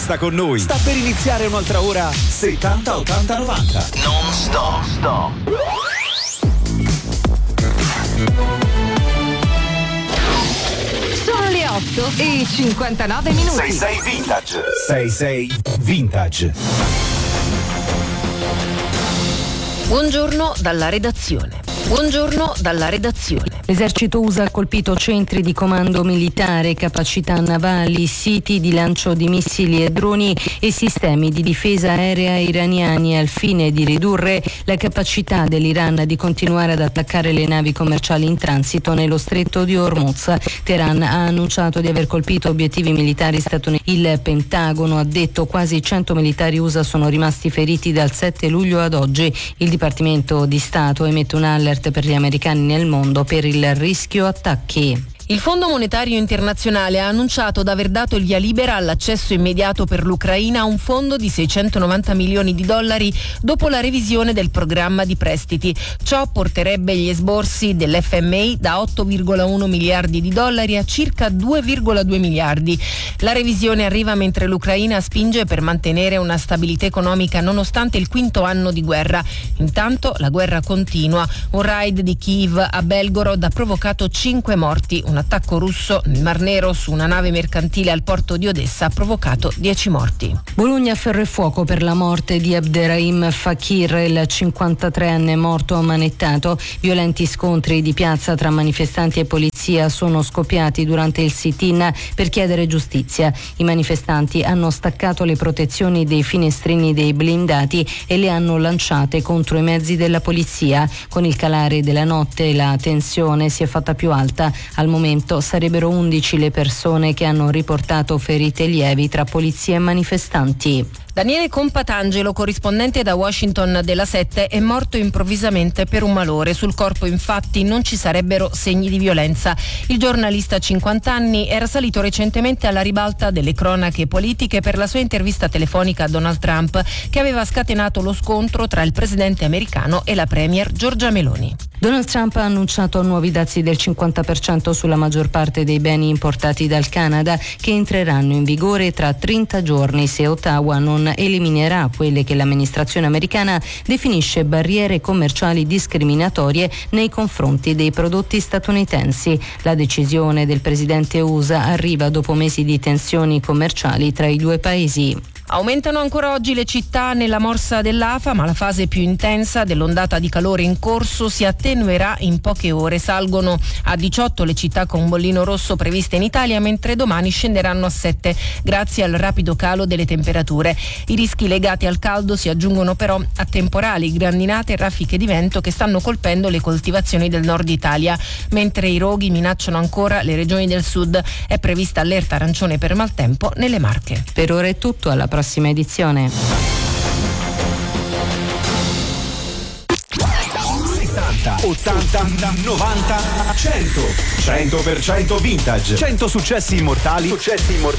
resta con noi. Sta per iniziare un'altra ora 70 80 90. Non stop. Sono le 8:59. 66 Vintage. 66 Vintage. Buongiorno dalla redazione. L'esercito USA ha colpito centri di comando militare, capacità navali, siti di lancio di missili e droni e sistemi di difesa aerea iraniani al fine di ridurre la capacità dell'Iran di continuare ad attaccare le navi commerciali in transito nello stretto di Hormuz. Teheran ha annunciato di aver colpito obiettivi militari statunitensi. Il Pentagono ha detto quasi 100 militari USA sono rimasti feriti dal 7 luglio ad oggi. Il Dipartimento di Stato emette un alert per gli americani nel mondo per il rischio attacchi. Il Fondo Monetario Internazionale ha annunciato di aver dato il via libera all'accesso immediato per l'Ucraina a un fondo di $690 milioni dopo la revisione del programma di prestiti. Ciò porterebbe gli esborsi dell'FMI da $8,1 miliardi a circa $2,2 miliardi. La revisione arriva mentre l'Ucraina spinge per mantenere una stabilità economica nonostante il quinto anno di guerra. Intanto la guerra continua. Un raid di Kiev a Belgorod ha provocato 5 morti. Un attacco russo nel Mar Nero su una nave mercantile al porto di Odessa ha provocato 10 morti. Bologna a ferro e fuoco per la morte di Abderrahim Fakir, il 53enne morto ammanettato. Violenti scontri di piazza tra manifestanti e polizia sono scoppiati durante il sit-in per chiedere giustizia. I manifestanti hanno staccato le protezioni dei finestrini dei blindati e le hanno lanciate contro i mezzi della polizia. Con il calare della notte la tensione si è fatta più alta. Al momento sarebbero 11 le persone che hanno riportato ferite lievi tra polizia e manifestanti. Daniele Compatangelo, corrispondente da Washington della 7, è morto improvvisamente per un malore. Sul corpo infatti non ci sarebbero segni di violenza. Il giornalista 50 anni era salito recentemente alla ribalta delle cronache politiche per la sua intervista telefonica a Donald Trump, che aveva scatenato lo scontro tra il presidente americano e la premier Giorgia Meloni. Donald Trump ha annunciato nuovi dazi del 50% sulla maggior parte dei beni importati dal Canada, che entreranno in vigore tra 30 giorni se Ottawa non eliminerà quelle che l'amministrazione americana definisce barriere commerciali discriminatorie nei confronti dei prodotti statunitensi. La decisione del presidente USA arriva dopo mesi di tensioni commerciali tra i due paesi. Aumentano ancora oggi le città nella morsa dell'Afa, ma la fase più intensa dell'ondata di calore in corso si attenuerà in poche ore. Salgono a 18 le città con bollino rosso previste in Italia, mentre domani scenderanno a 7 grazie al rapido calo delle temperature. I rischi legati al caldo si aggiungono però a temporali, grandinate e raffiche di vento che stanno colpendo le coltivazioni del nord Italia, mentre i roghi minacciano ancora le regioni del sud. È prevista allerta arancione per maltempo nelle Marche. Per ora è tutto, alla prossima edizione. 70, 80, 90, 100. 100% vintage. 100 successi immortali